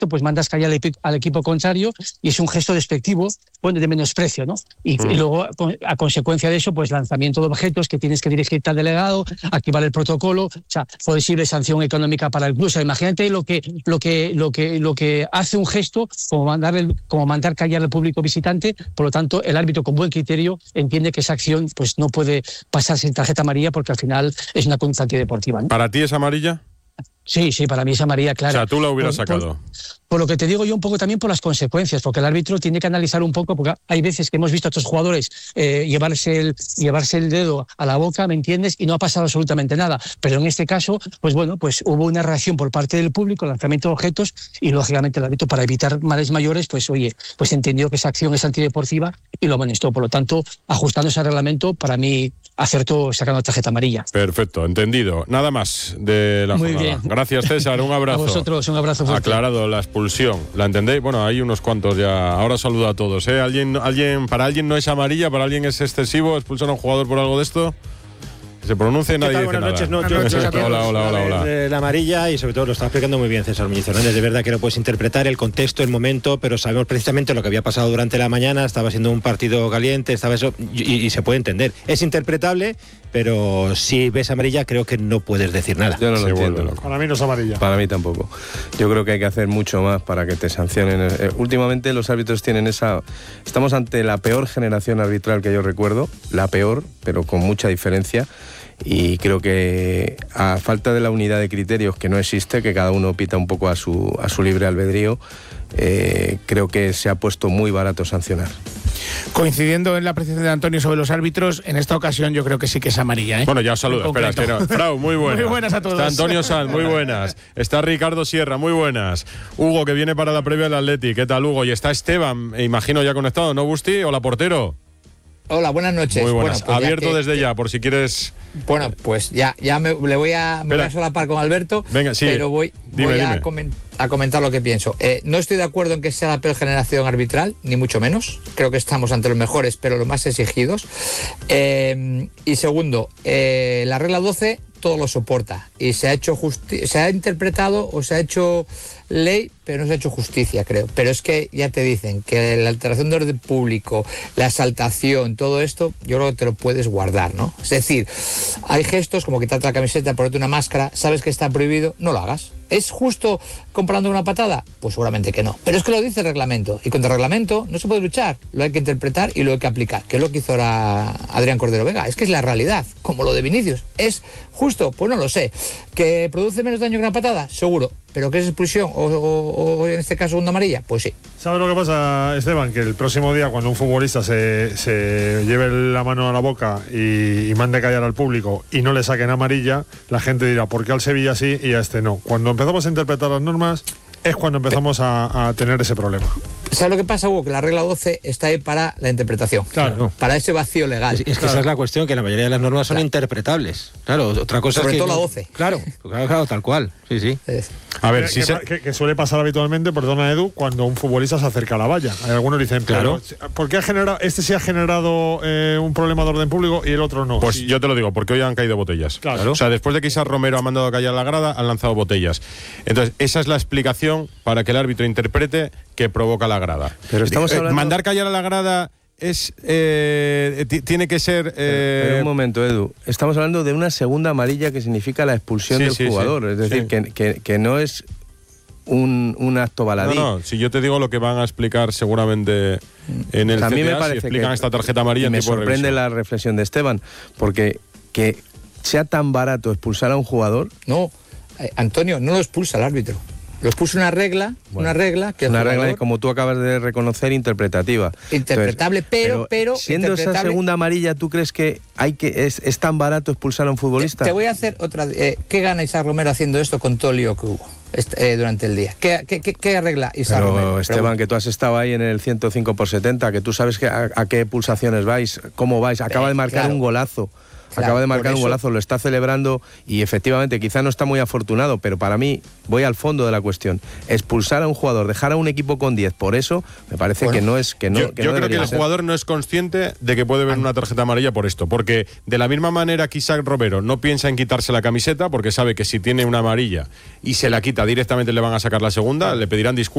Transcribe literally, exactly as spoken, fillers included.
pues mandas callar al, epi- al equipo contrario y es un gesto despectivo, bueno, de menosprecio, ¿no? Y, mm. y luego, a consecuencia de eso, pues lanzamiento de objetos que tienes que dirigirte al delegado, activar el protocolo, o sea, posible sanción económica para el club. O sea, imagínate lo que, lo que, lo que, lo que hace un gesto como mandar, el, como mandar callar al público visitante. Por lo tanto, el árbitro con buen criterio entiende que esa acción pues no puede pasarse en tarjeta amarilla porque al final es una conducta antideportiva, ¿no? ¿Para ti es amarilla? Sí, sí, para mí es amarilla, claro. O sea, tú la hubieras por, sacado. Por, por lo que te digo yo, un poco también por las consecuencias, porque el árbitro tiene que analizar un poco, porque hay veces que hemos visto a estos jugadores eh, llevarse, el, llevarse el dedo a la boca, ¿me entiendes? Y no ha pasado absolutamente nada. Pero en este caso, pues bueno, pues hubo una reacción por parte del público, lanzamiento de objetos, y lógicamente el árbitro, para evitar males mayores, pues oye, pues entendió que esa acción es antideportiva y lo amonestó. Por lo tanto, ajustándose al reglamento, para mí acertó sacando tarjeta amarilla. Perfecto, entendido. Nada más de la Muy jornada. bien. Gracias, César, un abrazo. A vosotros, un abrazo fuerte. Aclarado la expulsión, ¿la entendéis? Bueno, hay unos cuantos ya. Ahora saludo a todos, ¿eh? ¿Alguien, alguien, para alguien no es amarilla, para alguien es excesivo expulsar a un jugador por algo de esto? Se pronuncia y nadie dice Buenas noches, nada. no, Buenas noches. Hola, hola, hola, hola. De la amarilla, y sobre todo lo está explicando muy bien César Muñiz Hernández. De verdad que no puedes interpretar el contexto, el momento, pero sabemos precisamente lo que había pasado durante la mañana. Estaba siendo un partido caliente, estaba eso, y, y se puede entender. Es interpretable, pero si ves amarilla creo que no puedes decir nada. Yo no lo Se entiendo. vuelve loco. Para mí no es amarilla. Para mí tampoco. Yo creo que hay que hacer mucho más para que te sancionen. Eh, últimamente los árbitros tienen esa... Estamos ante la peor generación arbitral que yo recuerdo, la peor, pero con mucha diferencia. Y creo que a falta de la unidad de criterios que no existe, que cada uno pita un poco a su, a su libre albedrío, eh, creo que se ha puesto muy barato sancionar. Coincidiendo en la apreciación de Antonio sobre los árbitros, en esta ocasión yo creo que sí que es amarilla, ¿eh? Bueno, ya os saludo. Espera, espera. Frau, muy buenas. Muy buenas a todos. Está Antonio Sanz, muy buenas. Está Ricardo Sierra, muy buenas. Hugo, que viene para la previa del Atleti. ¿Qué tal, Hugo? Y está Esteban, imagino ya conectado, ¿no, Busti? Hola, portero. Hola, buenas noches. Muy buenas. Bueno, pues abierto ya que, desde ya, por si quieres... Bueno, pues ya, ya me, le voy a, me voy a solapar con Alberto, Venga, sí. pero voy, Dime, voy a, dime. coment, a comentar lo que pienso. Eh, no estoy de acuerdo en que sea la peor generación arbitral, ni mucho menos. Creo que estamos ante los mejores, pero los más exigidos. Eh, y segundo, eh, la regla doce todo lo soporta y se ha hecho justi- se ha interpretado o se ha hecho ley, pero no se ha hecho justicia, creo. Pero es que ya te dicen que la alteración de orden público, la exaltación, todo esto, yo creo que te lo puedes guardar, ¿no? Es decir, hay gestos como quitarte la camiseta, ponerte una máscara, sabes que está prohibido, no lo hagas. ¿Es justo comprando una patada? Pues seguramente que no. Pero es que lo dice el reglamento. Y contra el reglamento no se puede luchar. Lo hay que interpretar y lo hay que aplicar. Que es lo que hizo ahora Adrián Cordero Vega. Es que es la realidad. Como lo de Vinicius. ¿Es justo? Pues no lo sé. ¿Que produce menos daño que una patada? Seguro. ¿Pero que es expulsión? O, o, o en este caso una amarilla? Pues sí. ¿Sabes lo que pasa, Esteban? Que el próximo día, cuando un futbolista se, se lleve la mano a la boca y, y mande callar al público y no le saquen amarilla, la gente dirá, ¿por qué al Sevilla sí y a este no? Cuando empezamos a interpretar las normas, es cuando empezamos a, a tener ese problema. ¿Sabes lo que pasa, Hugo? Que la regla doce está ahí para la interpretación. Claro. Para ese vacío legal. Es, es que claro. esa es la cuestión, que la mayoría de las normas son Claro. interpretables. Claro, otra cosa Sobre es que... todo la doce. Claro, claro, claro, tal cual. Sí, sí. Es- A ver, que, si que, se... que, que suele pasar habitualmente, perdona Edu, cuando un futbolista se acerca a la valla. Hay algunos dicen, Claro. pero ¿por qué ha generado, este sí ha generado eh, un problema de orden público y el otro no? Pues Sí. yo te lo digo, porque hoy han caído botellas. Claro. O sea, después de que Isaac Romero ha mandado a callar la grada, han lanzado botellas. Entonces, esa es la explicación para que el árbitro interprete que provoca la grada. Pero estamos Eh, hablando- Mandar callar a la grada es eh, t- tiene que ser... eh, Pero un momento, Edu. Estamos hablando de una segunda amarilla que significa la expulsión Sí, del sí, jugador. sí. Es decir, Sí. que, que, que no es un, un acto baladí. No, no, si yo te digo lo que van a explicar seguramente en el O sea, a mí C T A, me parece si explican que- esta tarjeta amarilla y en me tipo de sorprende revisión. la reflexión de Esteban, porque que sea tan barato expulsar a un jugador, No, eh, Antonio, no lo expulsa el árbitro. Lo expulsa una regla, Bueno, una regla que es el una regla, jugador- como tú acabas de reconocer, interpretativa. Interpretable, Entonces, pero- pero siendo esa interpretable- segunda amarilla, ¿tú crees que hay que es, es tan barato expulsar a un futbolista? Te voy a hacer otra. Eh, ¿Qué gana Isaac Romero haciendo esto con todo el lío que hubo este, eh, durante el día? ¿Qué, qué, qué, qué arregla Isaac Pero Romero? Esteban, Pregunto. que tú has estado ahí en el ciento cinco por setenta, que tú sabes que a, a qué pulsaciones vais, cómo vais, acaba Eh, de marcar claro. un golazo. Claro, Acaba de por marcar un eso- golazo, lo está celebrando y efectivamente quizá no está muy afortunado, pero para mí voy al fondo de la cuestión. Expulsar a un jugador, dejar a un equipo con diez, por eso me parece Bueno, que no es que no. yo que yo no creo que debería el ser. jugador no es consciente de que puede ver una tarjeta amarilla por esto, porque de la misma manera que Isaac Romero no piensa en quitarse la camiseta, porque sabe que si tiene una amarilla y se la quita directamente le van a sacar la segunda, le pedirán disculpas.